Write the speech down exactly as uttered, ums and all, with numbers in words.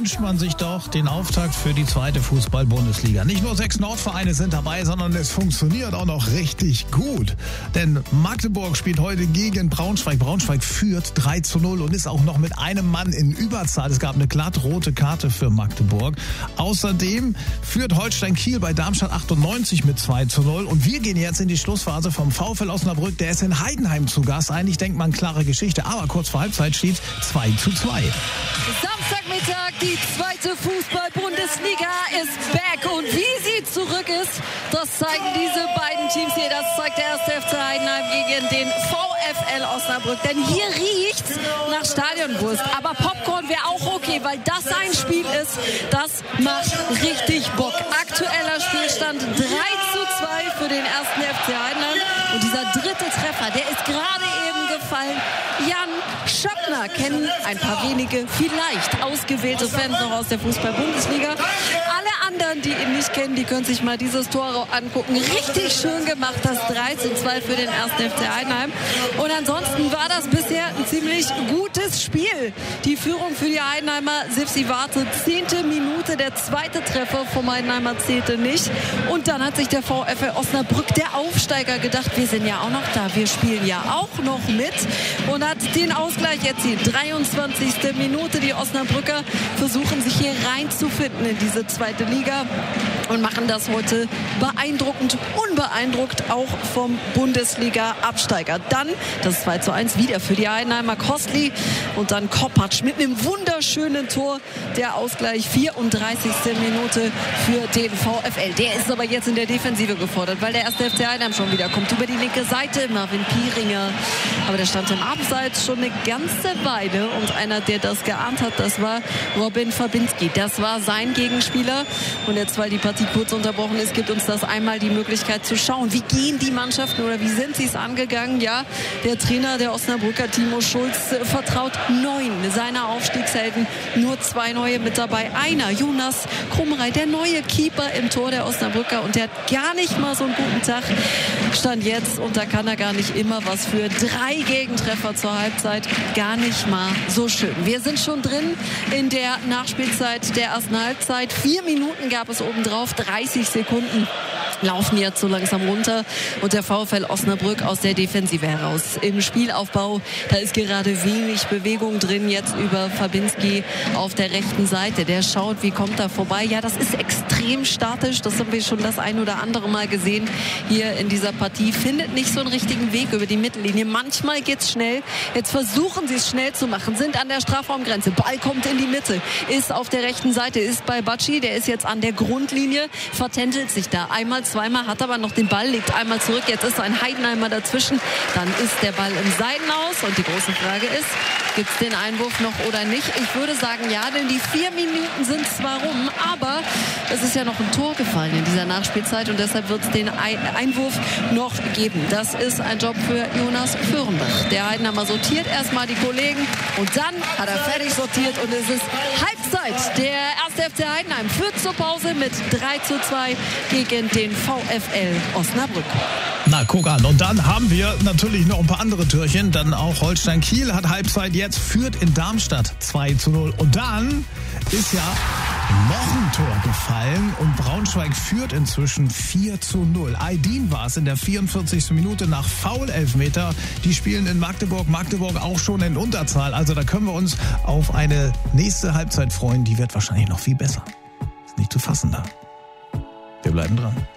wünscht man sich doch den Auftakt für die zweite Fußball-Bundesliga. Nicht nur sechs Nordvereine sind dabei, sondern es funktioniert auch noch richtig gut. Denn Magdeburg spielt heute gegen Braunschweig. Braunschweig führt drei zu null und ist auch noch mit einem Mann in Überzahl. Es gab eine glatt rote Karte für Magdeburg. Außerdem führt Holstein Kiel bei Darmstadt achtundneunzig mit zwei zu null. Und wir gehen jetzt in die Schlussphase vom VfL Osnabrück. Der ist in Heidenheim zu Gast. Eigentlich denkt man, klare Geschichte. Aber kurz vor Halbzeit steht zwei zu zwei. Samstagmittag, die zweite Fußball-Bundesliga ist back. Und wie sie zurück ist, das zeigen diese beiden Teams hier. Das zeigt der erste F C Heidenheim gegen den VfL Osnabrück. Denn hier riecht's nach Stadionwurst. Aber Popcorn wäre auch okay, weil das ein Spiel ist, das macht richtig Bock. Aktueller Spielstand drei zu zwei für den ersten F C Heidenheim. Und dieser dritte Treffer, der ist gerade eben gefallen. Jan Schöppner kennen ein paar wenige, vielleicht ausgewählte Fans noch aus der Fußball-Bundesliga. Alle anderen, die ihn nicht kennen, die können sich mal dieses Tor angucken. Richtig schön gemacht, das drei zu zwei für den ersten F C Heidenheim. Und ansonsten war das bisher ein ziemlich gutes Spiel. Die Führung für die Heidenheimer, Sifsi Warte, zehnte Minute, der zweite Treffer vom Heidenheimer zählte nicht. Und dann hat sich der VfL Osnabrück, der Aufsteiger, gedacht, wir sind ja auch noch da, wir spielen ja auch noch mit. Und hat den Ausgleich erzielt. dreiundzwanzigste Minute. Die Osnabrücker versuchen sich hier reinzufinden in diese zweite Liga und machen das heute beeindruckend, unbeeindruckt auch vom Bundesliga-Absteiger. Dann das zwei zu eins wieder für die Heidenheimer, Kostli und dann Kopacz mit einem wunderschönen Tor. Der Ausgleich, vierunddreißigste Minute für den VfL. Der ist aber jetzt in der Defensive gefordert, weil der erste F C Heidenheim schon wieder kommt über die linke Seite. Marvin Pieringer, aber der stand im Abseits schon eine ganze Weile und einer, der das geahnt hat, das war Robin Fabinski. Das war sein Gegenspieler und jetzt, weil die Partie kurz unterbrochen ist, gibt uns das einmal die Möglichkeit zu schauen, wie gehen die Mannschaften oder wie sind sie es angegangen. Ja, der Trainer der Osnabrücker, Timo Schulz, vertraut neun seiner Aufstiegshelden, nur zwei neue mit dabei. Einer, Jonas Krummerei, der neue Keeper im Tor der Osnabrücker und der hat gar nicht mal so einen guten Tag. Stand jetzt und da kann er gar nicht immer was für drei Gegentreffer zur Halbzeit. Gar nicht mal so schön. Wir sind schon drin in der Nachspielzeit der ersten Halbzeit. Vier Minuten gab es obendrauf, dreißig Sekunden laufen jetzt so langsam runter und der VfL Osnabrück aus der Defensive heraus. Im Spielaufbau, da ist gerade wenig Bewegung drin, jetzt über Fabinski auf der rechten Seite. Der schaut, wie kommt er vorbei. Ja, das ist extrem statisch, das haben wir schon das ein oder andere Mal gesehen hier in dieser Partie. Findet nicht so einen richtigen Weg über die Mittellinie. Manchmal geht's schnell. Jetzt versuchen sie es schnell zu machen, sind an der Strafraumgrenze. Ball kommt in die Mitte, ist auf der rechten Seite, ist bei Bacci, der ist jetzt an der Grundlinie, vertändelt sich da einmal, zweimal, hat aber noch den Ball, legt einmal zurück, jetzt ist ein Heidenheimer dazwischen, dann ist der Ball im Seitenaus und die große Frage ist, gibt es den Einwurf noch oder nicht? Ich würde sagen ja, denn die vier Minuten sind zwar rum, aber es ist ja noch ein Tor gefallen in dieser Nachspielzeit und deshalb wird es den Einwurf noch geben. Das ist ein Job für Jonas Föhrenbach. Der Heidenheimer sortiert erstmal die Kollegen und dann hat er fertig sortiert und es ist Halbzeit. Der erste F C Heidenheim führt zur Pause mit drei zu zwei gegen den VfL Osnabrück. Na, guck an. Und dann haben wir natürlich noch ein paar andere Türchen. Dann auch Holstein Kiel hat Halbzeit jetzt, führt in Darmstadt zwei zu null. Und dann ist ja noch ein Tor gefallen und Braunschweig führt inzwischen vier zu null. Aydin war es in der vierundvierzigsten Minute nach Foul-Elfmeter. Die spielen in Magdeburg. Magdeburg auch schon in Unterzahl. Also da können wir uns auf eine nächste Halbzeit freuen. Die wird wahrscheinlich noch viel besser. Ist nicht zu fassen da. Wir bleiben dran.